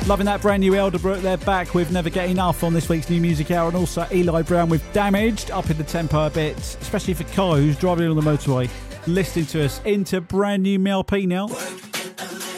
Loving that brand new Elderbrook. They're back with Never Get Enough on this week's New Music Hour, and also Eli Brown with Damaged, up in the tempo a bit, especially for Kai, who's driving on the motorway, listening to us into brand new Mel P now.